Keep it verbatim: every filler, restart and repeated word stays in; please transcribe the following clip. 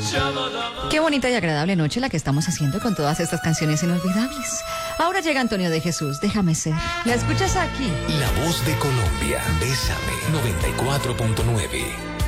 Qué bonita y agradable noche la que estamos haciendo con todas estas canciones inolvidables. Ahora llega Antonio de Jesús, Déjame Ser. La escuchas aquí. La voz de Colombia, Bésame, noventa y cuatro punto nueve.